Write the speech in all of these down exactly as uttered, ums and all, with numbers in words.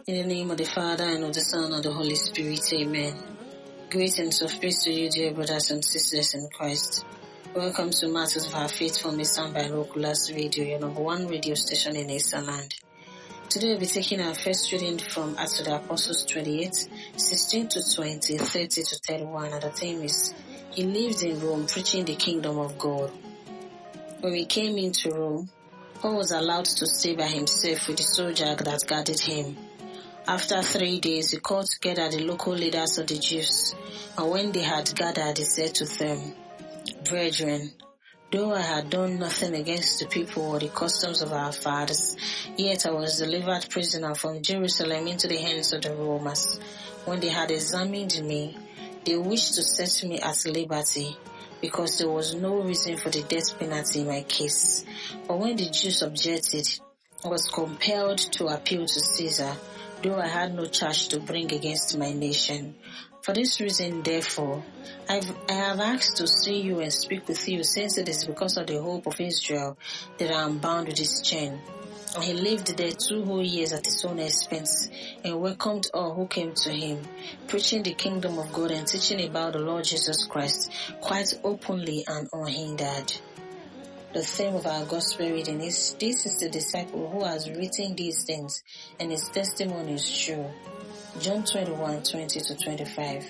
In the name of the Father, and of the Son, and of the Holy Spirit, amen. Greetings of peace to you, dear brothers and sisters in Christ. Welcome to Matters of Our Faith from Eastern Binoculars Radio, your number one radio station in Eastern Land. Today we'll be taking our first reading from Acts of the Apostles twenty-eight, sixteen to twenty, thirty to thirty-one, and the theme is, He lived in Rome preaching the kingdom of God. When we came into Rome, Paul was allowed to stay by himself with the soldier that guarded him. After three days, he called together the local leaders of the Jews, and when they had gathered, he said to them, Brethren, though I had done nothing against the people or the customs of our fathers, yet I was delivered prisoner from Jerusalem into the hands of the Romans. When they had examined me, they wished to set me at liberty, because there was no reason for the death penalty in my case. But when the Jews objected, I was compelled to appeal to Caesar, though I had no charge to bring against my nation. For this reason, therefore, I've, I have asked to see you and speak with you, since it is because of the hope of Israel that I am bound with this chain. And he lived there two whole years at his own expense, and welcomed all who came to him, preaching the kingdom of God and teaching about the Lord Jesus Christ quite openly and unhindered. The theme of our gospel reading is, This is the disciple who has written these things, and his testimony is true. John twenty-one, twenty to twenty-five.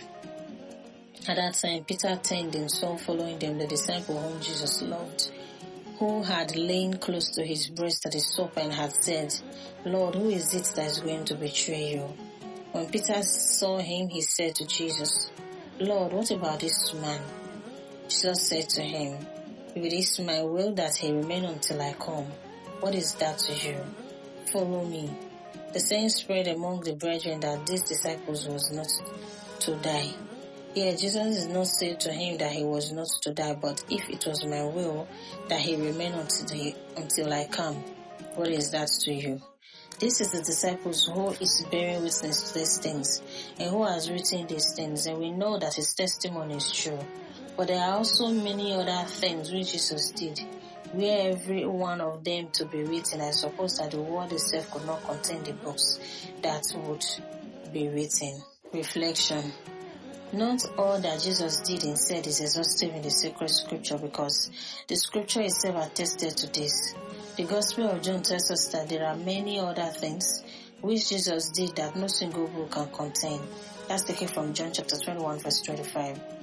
At that time, Peter turned and saw following them the disciple whom Jesus loved, who had lain close to his breast at the supper and had said, Lord, who is it that is going to betray you? When Peter saw him, he said to Jesus, Lord, what about this man? Jesus said to him, If it is my will that he remain until I come, what is that to you? Follow me. The saying spread among the brethren that these disciples was not to die. Here, Jesus did not say to him that he was not to die, but if it was my will that he remain until, he, until I come, what is that to you? This is the disciples who is bearing witness to these things, and who has written these things, and we know that his testimony is true. But there are also many other things which Jesus did, where every one of them to be written. I suppose that the word itself could not contain the books that would be written. Reflection. Not all that Jesus did and said is exhaustive in the sacred scripture, because the scripture itself attested to this. The Gospel of John tells us that there are many other things which Jesus did that no single book can contain. That's taken from John chapter twenty-one verse twenty-five.